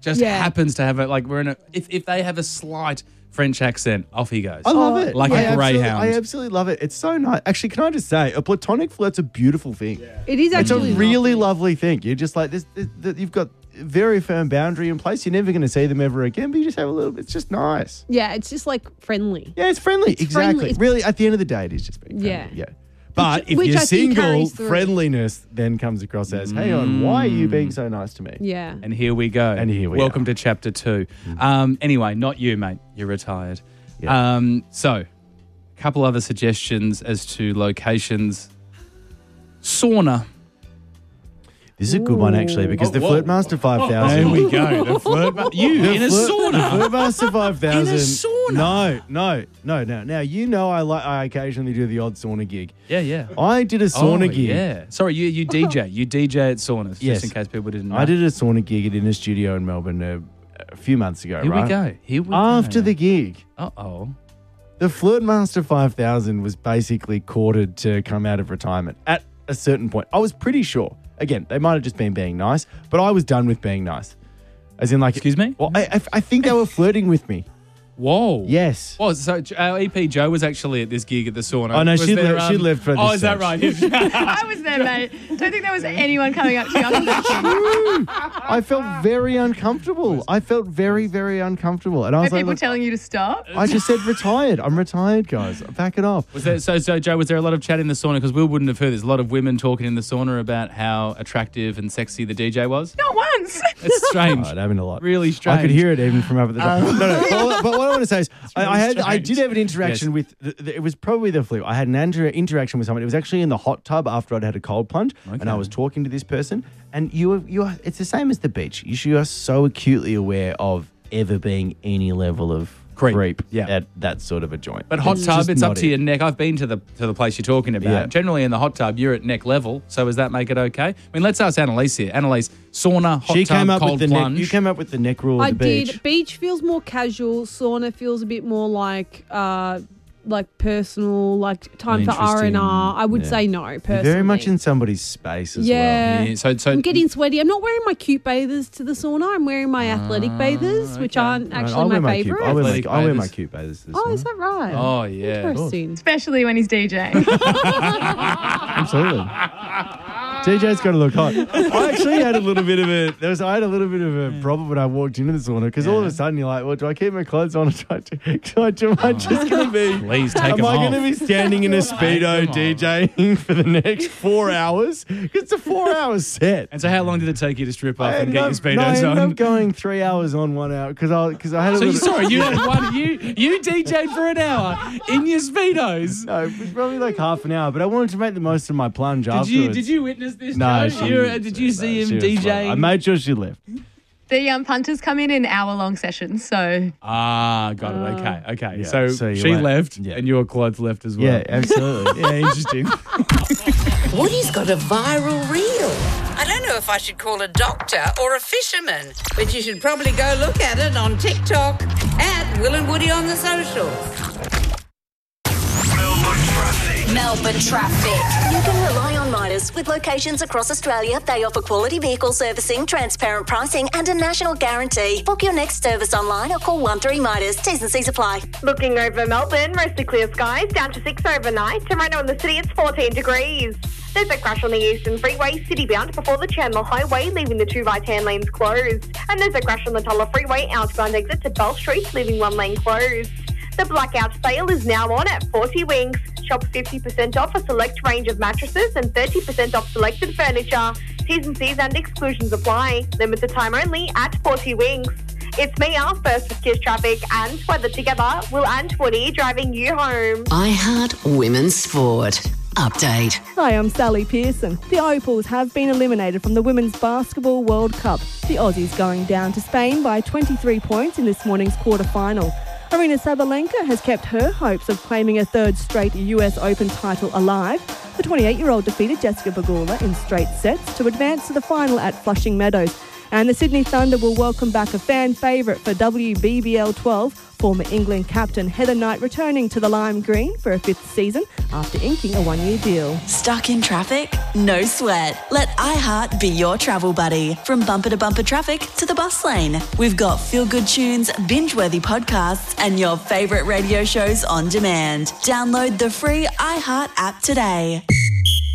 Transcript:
just happens to have it. Like we're in a. If they have a slight French accent, off he goes. I love it. Like a greyhound. I absolutely love it. It's so nice. Actually, can I just say, a platonic flirt's a beautiful thing. Yeah. It is actually It's a really lovely thing. You're just like, you've got a very firm boundary in place. You're never going to see them ever again, but you just have a little bit. It's just nice. Yeah, it's just like friendly. Yeah, it's friendly. Exactly. friendly. Really, at the end of the day, it is just being friendly. Yeah. Yeah. But if which you're I think single, carries through. friendliness then comes across as, hang on, why are you being so nice to me? Yeah. And here we go. And here we Welcome are. to chapter 2. Anyway, not you, mate. You're retired. Yeah. So, a couple other suggestions as to locations. Sauna. This is a good one, actually, because the Flirtmaster 5000. There we go. The flirt. You in a sauna. The Flirtmaster 5000. In a sauna. No. Now, you know I occasionally do the odd sauna gig. Yeah. I did a sauna gig. Yeah. Sorry, you DJ. You DJ at saunas, Yes. just in case people didn't know. I did a sauna gig at Inner Studio in Melbourne a few months ago, Here right? we go. Here we go. After the gig, Uh-oh. the Flirtmaster 5000 was basically courted to come out of retirement at a certain point. I was pretty sure. Again, they might have just been being nice, but I was done with being nice. As in, like... Excuse me? Well, I think they were flirting with me. Whoa. Yes. Well, so our EP Jo was actually at this gig at the sauna. Oh, no, Was she there, left for this Oh, is that stage. right? I was there, mate. Don't think there was anyone coming up to you after that. I felt very uncomfortable. I felt very, very uncomfortable. And I Are was like, people look, telling you to stop? I just said retired. I'm retired, guys. Back it off. Was there, so Jo, was there a lot of chat in the sauna? Because Will wouldn't have heard. There's a lot of women talking in the sauna about how attractive and sexy the DJ was. Not once. It's strange. Right, having a lot. Really strange. I could hear it even from over the top. No. But what I want to say is, I strange. did have an interaction with. It was probably the flu. I had an interaction with someone. It was actually in the hot tub after I'd had a cold plunge, and I was talking to this person. And you are. It's the same as the beach. You are so acutely aware of ever being any level of creep at that sort of a joint. But hot tub, just it's not up to your neck. I've been to the place you're talking about. Yeah. Generally in the hot tub, you're at neck level. So does that make it okay? I mean, let's ask Annalise here. Annalise, sauna, hot She tub, came up cold with the plunge. neck. You came up with the neck rule of I the beach. did. Beach feels more casual. Sauna feels a bit more like personal, like time for Interesting. R&R. I would say no, personally. You're very much in somebody's space as well. Yeah. So I'm getting sweaty. I'm not wearing my cute bathers to the sauna. I'm wearing my athletic bathers, which aren't I'll actually wear my cute- favourite. I'll wear Athletic my bathers. cute bathers to the Oh, sauna. is that right? Oh, yeah. Interesting. Especially when he's DJing. Absolutely. DJ's got to look hot. I actually had a little bit of a problem when I walked into the sauna because all of a sudden you're like, well, do I keep my clothes on or am I just going to be? Please take Am them I off. going to be standing in a Speedo DJing for the next 4 hours? Because it's a 4-hour set. And so how long did it take you to strip off I and get your I Speedos ended on? up going 3 hours on 1 hour because I had a So little... sorry, you had one. You DJ'd for an hour in your Speedos. No, it was probably like half an hour, but I wanted to make the most of my plunge afterwards. Did you witness this? No, Jo? she Did you see him DJing? I made sure she left. The punters come in hour-long sessions, so Ah, got it. Okay. Yeah, So, so you she went- left, yeah. and your clothes left as well. Yeah, absolutely. Yeah, interesting. Woody's got a viral reel. I don't know if I should call a doctor or a fisherman, but you should probably go look at it on TikTok at Will and Woody on the socials. Melbourne Traffic. You can rely on Midas. With locations across Australia, they offer quality vehicle servicing, transparent pricing and a national guarantee. Book your next service online or call 13 Midas. T's and C's apply. Looking over Melbourne, mostly clear skies, down to 6 overnight. And right now in the city, it's 14 degrees. There's a crash on the Eastern Freeway, city-bound before the Chandler Highway, leaving the 2 right-hand lanes closed. And there's a crash on the Tulla Freeway, outbound exit to Bell Street, leaving 1 lane closed. The blackout sale is now on at 40 Winks. Shop 50% off a select range of mattresses and 30% off selected furniture. T's and C's and exclusions apply. Limited time only at 40 Winks. It's me, our first with Kiss Traffic and weather together. Will and Woody driving you home. I Heart Women's Sport. Update. Hi, I'm Sally Pearson. The Opals have been eliminated from the Women's Basketball World Cup. The Aussies going down to Spain by 23 points in this morning's quarter-final. Aryna Sabalenka has kept her hopes of claiming a third straight US Open title alive. The 28-year-old defeated Jessica Pegula in straight sets to advance to the final at Flushing Meadows. And the Sydney Thunder will welcome back a fan favourite for WBBL 12, former England captain Heather Knight returning to the Lime Green for a 5th season after inking a 1-year deal. Stuck in traffic? No sweat. Let iHeart be your travel buddy. From bumper to bumper traffic to the bus lane. We've got feel-good tunes, binge-worthy podcasts and your favourite radio shows on demand. Download the free iHeart app today.